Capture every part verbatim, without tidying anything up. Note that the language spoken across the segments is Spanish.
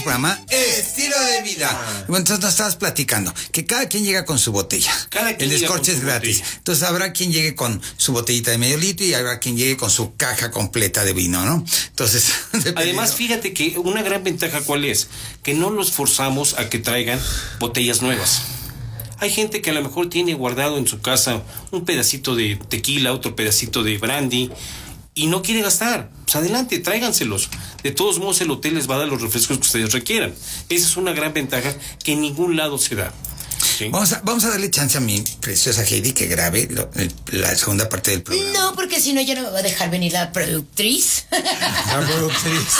programa Estilo de Vida. Bueno, entonces nos estabas platicando que cada quien llega con su botella. Cada quien El llega descorche con es su gratis. botella. Entonces habrá quien llegue con su botellita de medio litro y habrá quien llegue con su caja completa de vino, ¿no? Entonces, además, fíjate que una gran ventaja, ¿cuál es? Que no los forzamos a que traigan botellas nuevas. Hay gente que a lo mejor tiene guardado en su casa un pedacito de tequila, otro pedacito de brandy, y no quiere gastar. Pues adelante, tráiganselos. De todos modos, el hotel les va a dar los refrescos que ustedes requieran. Esa es una gran ventaja que en ningún lado se da. ¿Sí? Vamos a, vamos a darle chance a mi preciosa Heidi que grabe lo, el, la segunda parte del programa. No, porque si no ya no me va a dejar venir la productriz. La productriz.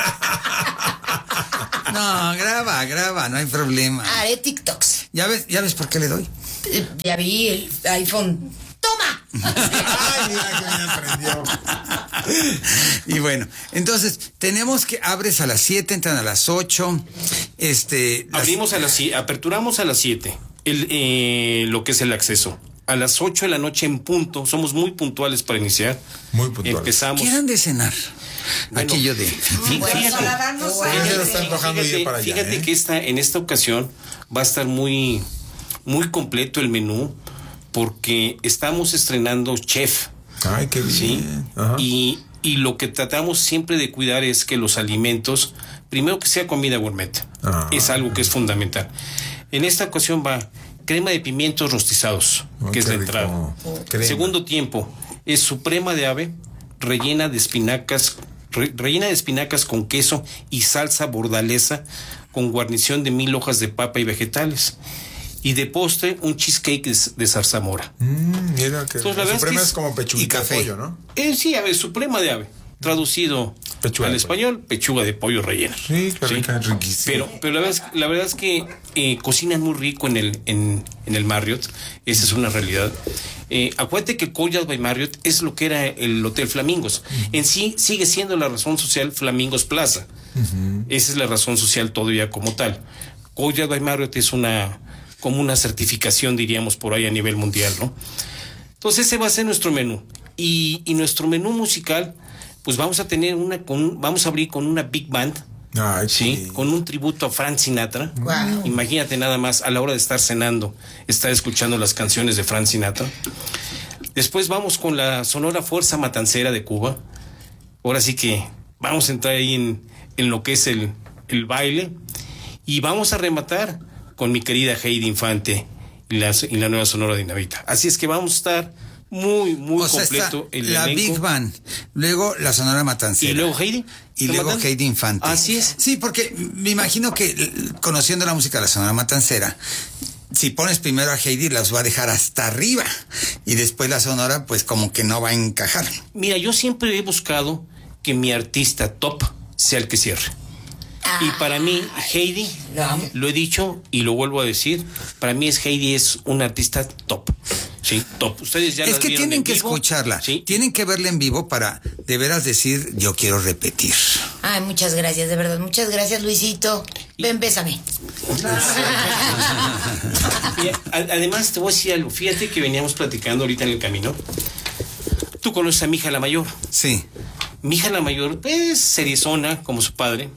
No, graba, graba, no hay problema. Haré TikToks. ¿Ya ves, ya ves por qué le doy? Eh, Ya vi el iPhone. ¡Toma! Ay, mira que me aprendió. Y bueno, entonces tenemos que abres a las siete, entran a las ocho. Este, las- Abrimos a las siete, aperturamos a las siete, el, eh, lo que es el acceso. A las ocho de la noche en punto, somos muy puntuales para iniciar. Muy puntuales. Empezamos. ¿Qué eran de cenar? Bueno, Aquello de... Fí- Bueno, fíjate, para darnos Ya hambre. se está antojando fíjate, ir para allá, fíjate ¿eh? que esta, en esta ocasión va a estar muy, muy completo el menú porque estamos estrenando chef. Ay, qué bien. ¿Sí? Ajá. Y, y lo que tratamos siempre de cuidar es que los alimentos, primero que sea comida gourmet, Ah. es algo que es fundamental. En esta ocasión va crema de pimientos rostizados, Oh, que es qué la rico. entrada. Crema. Segundo tiempo es suprema de ave, rellena de espinacas, re- rellena de espinacas con queso y salsa bordalesa con guarnición de mil hojas de papa y vegetales. Y de postre, un cheesecake de, de zarzamora. Mm, mira que Entonces, la la verdad es suprema que es, es- como y pechuguita café. de pollo, ¿no? Eh, sí, ave, suprema de ave. Traducido Pechuga al de español, pechuga de pollo rellena. Sí, qué rica, riquísimo. Pero, pero la verdad es, la verdad es que eh, cocinan muy rico en el, en, en el Marriott. Esa es una realidad. Eh, acuérdate que Courtyard by Marriott es lo que era el Hotel Flamingos. En sí sigue siendo la razón social Flamingos Plaza. Esa es la razón social todavía como tal. Courtyard by Marriott es una como una certificación, diríamos, por ahí a nivel mundial, ¿no? Entonces ese va a ser nuestro menú. Y, y nuestro menú musical, pues vamos a tener una, con, vamos a abrir con una big band, Ay, ¿sí? Con un tributo a Frank Sinatra. Wow. Imagínate nada más, a la hora de estar cenando, estar escuchando las canciones de Frank Sinatra. Después vamos con la Sonora Fuerza Matancera de Cuba. Ahora sí que vamos a entrar ahí en, en lo que es el, el baile. Y vamos a rematar con mi querida Heidi Infante y la, y la nueva Sonora Dinamita. Así es que vamos a estar muy, muy O sea, está completo el la elenco. Big Band, luego la Sonora Matancera. Y luego Heidi. Y luego ¿Rematando? Heidi Infante. Así es. Sí, porque me imagino que l- conociendo la música de la Sonora Matancera, si pones primero a Heidi, las va a dejar hasta arriba. Y después la Sonora, pues como que no va a encajar. Mira, yo siempre he buscado que mi artista top sea el que cierre. Y para mí, Heidi, Lo amo. lo he dicho y lo vuelvo a decir, para mí es Heidi es una artista top. Sí, top. Ustedes ya Es la que vieron tienen en que vivo. escucharla. Sí. Tienen que verla en vivo para de veras decir, yo quiero repetir. Ay, muchas gracias, de verdad. Muchas gracias, Luisito. Ven, bésame. Y a- además, te voy a decir algo. Fíjate que veníamos platicando ahorita en el camino. Tú conoces a mi hija la mayor. Sí. Mi hija la mayor es seriezona como su padre.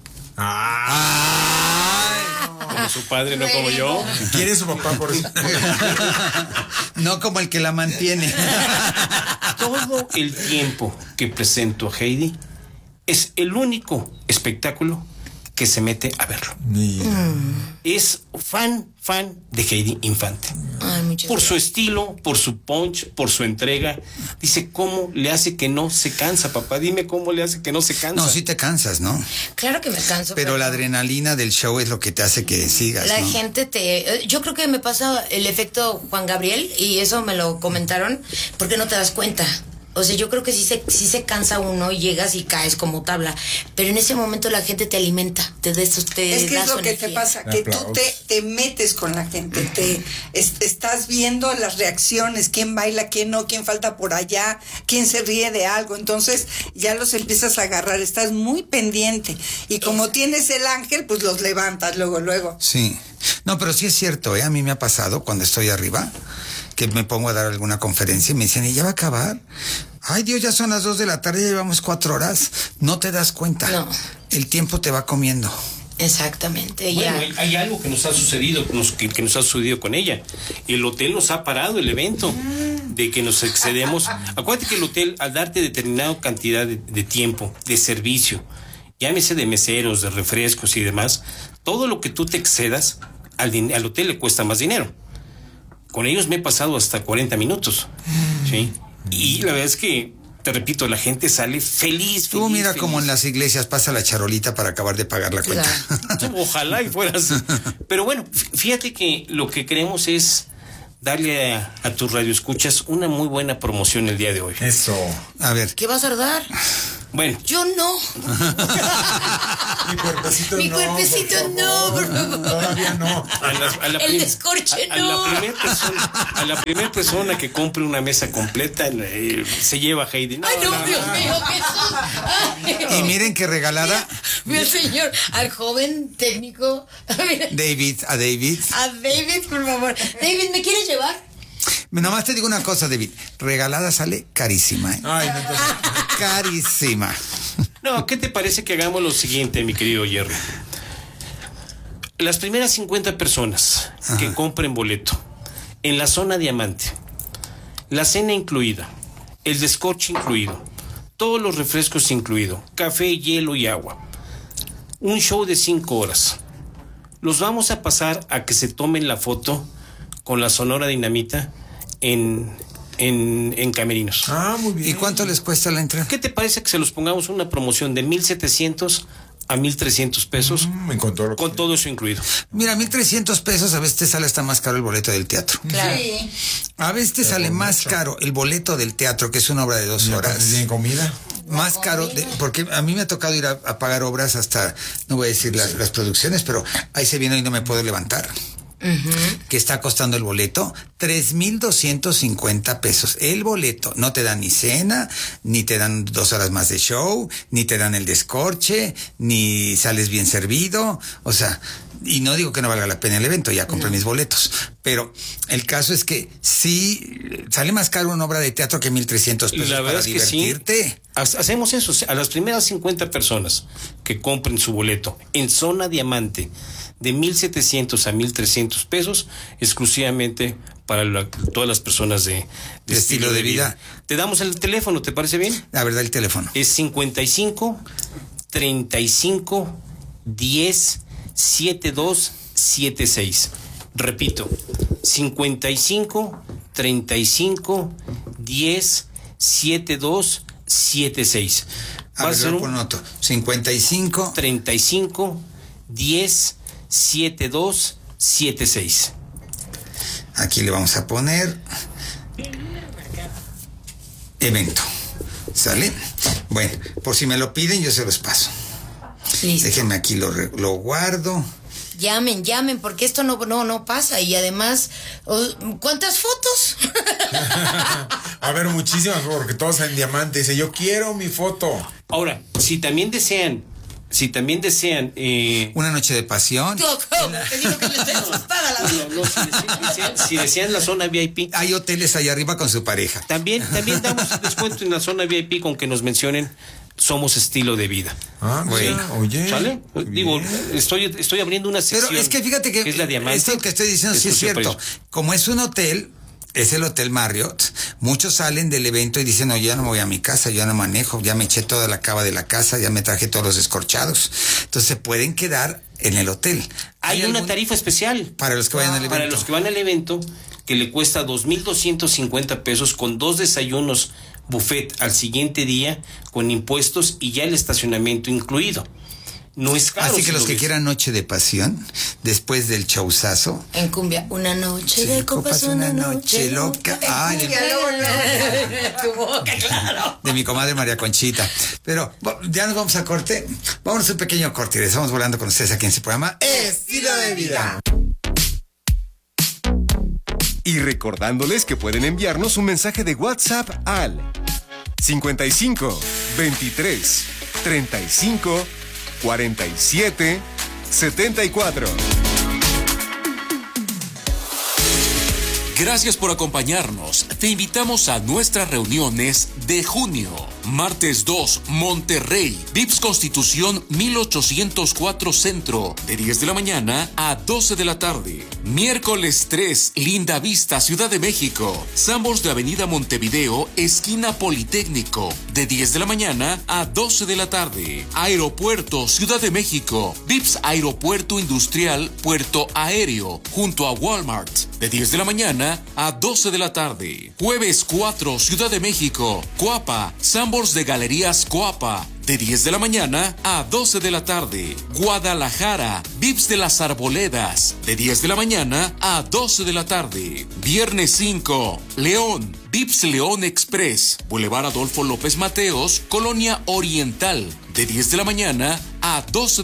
Como su padre, no como yo. ¿Quién es su papá por eso? No como el que la mantiene. Todo el tiempo que presento a Heidi es el único espectáculo que se mete a verlo. Mira. Es fan, fan de Heidi Infante. Ay, muchas Por su gracias. estilo, por su punch, por su entrega. Dice, ¿cómo le hace que no se cansa, papá? Dime cómo le hace que no se cansa. No, sí te cansas, ¿no? Claro que me canso. Pero la adrenalina del show es lo que te hace que sigas, La ¿no? gente te... Yo creo que me pasa el efecto Juan Gabriel y eso me lo comentaron porque no te das cuenta. O sea, yo creo que sí se, sí se cansa uno y llegas y caes como tabla. Pero en ese momento la gente te alimenta, te, des, te Es que da es su lo que te energía. pasa, que tú Aplausos. te, te metes con la gente, te es- estás viendo las reacciones, quién baila, quién no, quién falta por allá, quién se ríe de algo, entonces ya los empiezas a agarrar, estás muy pendiente y como tienes el ángel, pues los levantas luego, luego. Sí. No, pero sí es cierto, ¿eh? A mí me ha pasado cuando estoy arriba, que me pongo a dar alguna conferencia y me dicen, ¿y ya va a acabar? Ay, Dios, ya son las dos de la tarde, ya llevamos cuatro horas. No te das cuenta. No. El tiempo te va comiendo. Exactamente. Bueno, ya. hay, hay algo que nos ha sucedido, que nos, que, que nos ha sucedido con ella. El hotel nos ha parado el evento de que nos excedemos. Acuérdate que el hotel, al darte determinada cantidad de, de tiempo, de servicio, llámese de meseros, de refrescos y demás, todo lo que tú te excedas, al, din- al hotel le cuesta más dinero. Con ellos me he pasado hasta cuarenta minutos. ¿Sí? Y la verdad es que, te repito, la gente sale feliz, Tú feliz, mira feliz. como en las iglesias pasa la charolita para acabar de pagar la cuenta. Ojalá y fueras. Pero bueno, fíjate que lo que queremos es darle a, a tus radioescuchas una muy buena promoción el día de hoy. Eso. A ver, ¿Qué vas a dar? Bueno, Yo no. Mi cuerpecito Mi no. cuerpecito por no, favor. por favor. Todavía no. a la, a la El prim- descorche a, a no. la primera persona, a la primera persona que compre una mesa completa eh, se lleva a Heidi. No, Ay, no, no, Dios mío, Jesús. Ay. y miren que regalada Mira, señor, al joven técnico. Mira, David, a David. a David, por favor. David, ¿me quieres llevar? Nomás te digo una cosa, David. Regalada sale carísima. ¿eh? Ay, no, entonces, Carísima. No, ¿qué te parece que hagamos lo siguiente, mi querido Jerry? Las primeras cincuenta personas que Ajá. compren boleto en la zona diamante, la cena incluida, el descorche incluido, todos los refrescos incluido, café, hielo y agua, un show de cinco horas. Los vamos a pasar a que se tomen la foto con la Sonora Dinamita en, en, en Camerinos. ah, muy bien. ¿Y cuánto les cuesta la entrada? ¿Qué te parece que se los pongamos una promoción de mil setecientos a mil trescientos pesos Mm, con todo lo que- con todo eso incluido? Mira, mil trescientos pesos, a veces te sale hasta más caro el boleto del teatro. Claro. A veces te sale por más mucho. caro el boleto del teatro, que es una obra de dos ¿Y horas. aparte tienen comida? Más caro, de- porque a mí me ha tocado ir a, a pagar obras hasta, no voy a decir las, las producciones, pero ahí se viene y no me puedo levantar. Que está costando el boleto tres mil doscientos cincuenta pesos. El boleto. No te dan ni cena, ni te dan dos horas más de show, ni te dan el descorche, ni sales bien servido. O sea, y no digo que no valga la pena el evento, ya compré mis boletos. Pero el caso es que sí sale más caro una obra de teatro que mil trescientos pesos La verdad para es que sí. divertirte. Ha- Hacemos eso. A las primeras cincuenta personas que compren su boleto en zona diamante de mil setecientos a mil trescientos pesos, exclusivamente para la- todas las personas de, de De estilo de vida. Te damos el teléfono, ¿te parece bien? La verdad, el teléfono. Es cincuenta y cinco, treinta y cinco, diez, setenta y dos, setenta y seis. Repito, cincuenta y cinco, treinta y cinco, diez, setenta y dos, setenta y seis. A Va a ver, ser lo un noto. cincuenta y cinco. treinta y cinco, diez, setenta y dos, setenta y seis. Aquí le vamos a poner evento. ¿Sale? Bueno, por si me lo piden, yo se los paso. Listo. Déjenme aquí, lo, re- lo guardo. Llamen, llamen, porque esto no, no, no pasa. Y además, o- ¿cuántas fotos? A ver, muchísimas, porque todos en diamante. Dice, yo quiero mi foto. Ahora, si también desean, si también desean, eh, Una noche de pasión. Yo, ¿cómo? Te digo que le estoy asustada la no, no, si, desean, desean- si desean la zona V I P, Hay hoteles allá arriba con su pareja. también, también damos descuento en la zona V I P con que nos mencionen somos estilo de vida. Ah, Güey. mira, oye. ¿Sale? muy Digo, bien. estoy, estoy abriendo una sección. Pero es que fíjate que, es la diamante. esto que estoy diciendo sí es exclusiva para cierto. ellos. Como es un hotel, es el Hotel Marriott, muchos salen del evento y dicen, oye, ya no me voy a mi casa, ya no manejo, ya me eché toda la cava de la casa, ya me traje todos los descorchados. Entonces se pueden quedar en el hotel. Hay una algún- tarifa especial Para los que vayan al evento. para los que van al evento que le cuesta dos mil doscientos cincuenta pesos con dos desayunos buffet al siguiente día con impuestos y ya el estacionamiento incluido. No es caro. Así que si los lo que ves. quieran noche de pasión, después del showzazo, En cumbia, una noche Sí, de copas, una noche loca. Ay, Ay, tu boca, claro. de mi comadre María Conchita. Pero bo- ya nos vamos a corte. Vamos a un pequeño corte y estamos volando con ustedes aquí en este programa Estilo de Vida. Y recordándoles que pueden enviarnos un mensaje de WhatsApp al cincuenta y cinco, veintitrés, treinta y cinco, cuarenta y siete, setenta y cuatro. Gracias por acompañarnos. Te invitamos a nuestras reuniones de junio. Martes dos, Monterrey, Vips Constitución mil ochocientos cuatro Centro, de diez de la mañana a doce de la tarde. Miércoles tres, Linda Vista, Ciudad de México, Sambors de Avenida Montevideo, esquina Politécnico, de diez de la mañana a doce de la tarde. Aeropuerto, Ciudad de México, Vips Aeropuerto Industrial, Puerto Aéreo, junto a Walmart, de diez de la mañana a doce de la tarde. Jueves cuatro, Ciudad de México, Coapa, Sambors de Galerías Coapa, de diez de la mañana a doce de la tarde. Guadalajara, Vips de las Arboledas, de diez de la mañana a doce de la tarde. Viernes cinco, León, Vips León Express, Boulevard Adolfo López Mateos, Colonia Oriental, de diez de la mañana a doce